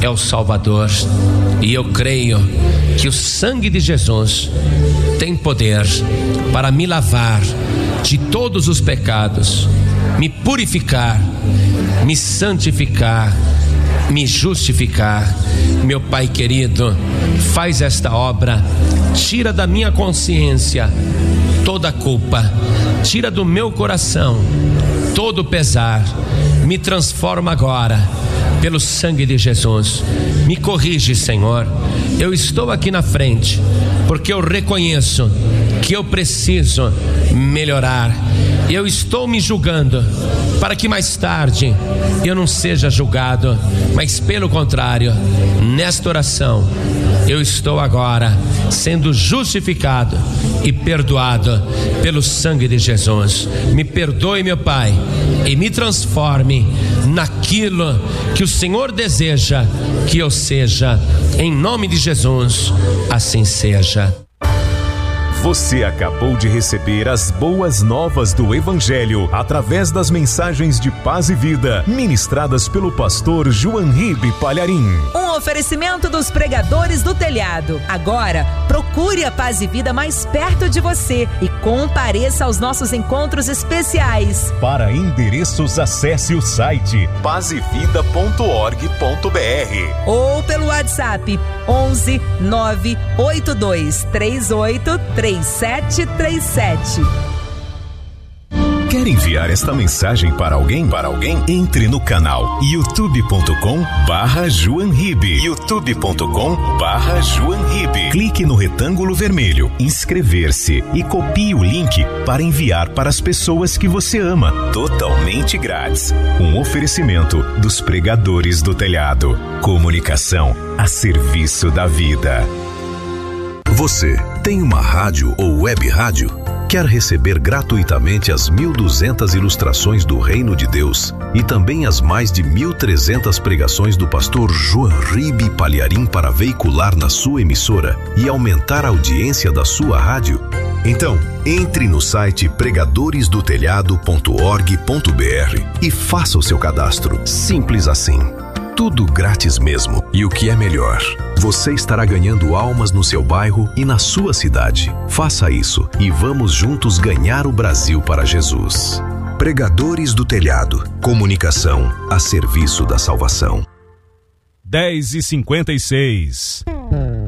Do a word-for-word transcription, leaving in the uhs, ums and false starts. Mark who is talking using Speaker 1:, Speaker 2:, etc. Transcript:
Speaker 1: é o Salvador, e eu creio que o sangue de Jesus tem poder para me lavar de todos os pecados, me purificar, me santificar, me justificar. Meu Pai querido, faz esta obra, tira da minha consciência toda a culpa, tira do meu coração todo o pesar, me transforma agora pelo sangue de Jesus. Me corrige, Senhor. Eu estou aqui na frente porque eu reconheço que eu preciso melhorar. Eu estou me julgando para que mais tarde eu não seja julgado, mas pelo contrário, nesta oração eu estou agora sendo justificado e perdoado pelo sangue de Jesus. Me perdoe, meu Pai, e me transforme naquilo que o Senhor deseja que eu seja, em nome de Jesus, assim seja.
Speaker 2: Você acabou de receber as boas novas do Evangelho através das mensagens de paz e vida ministradas pelo pastor João Ribe Palharim.
Speaker 3: Um oferecimento dos pregadores do telhado. Agora, procure a Paz e Vida mais perto de você e compareça aos nossos encontros especiais.
Speaker 2: Para endereços, acesse o site paz e vida ponto org ponto br
Speaker 3: ou pelo WhatsApp onze nove oito dois três oito três sete três sete.
Speaker 2: Quer enviar esta mensagem para alguém? Para alguém? Entre no canal youtube ponto com barra João Ribe. youtube ponto com barra João Ribe. Clique no retângulo vermelho, inscrever-se e copie o link para enviar para as pessoas que você ama. Totalmente grátis. Um oferecimento dos pregadores do telhado. Comunicação a serviço da vida.
Speaker 4: Você tem uma rádio ou web rádio? Quer receber gratuitamente as mil e duzentas ilustrações do Reino de Deus e também as mais de mil e trezentas pregações do pastor João Ribe Palharim para veicular na sua emissora e aumentar a audiência da sua rádio? Então, entre no site pregadores do telhado ponto org ponto br e faça o seu cadastro. Simples assim. Tudo grátis mesmo. E o que é melhor, você estará ganhando almas no seu bairro e na sua cidade. Faça isso e vamos juntos ganhar o Brasil para Jesus. Pregadores do Telhado. Comunicação a serviço da salvação.
Speaker 5: dez e cinquenta e seis.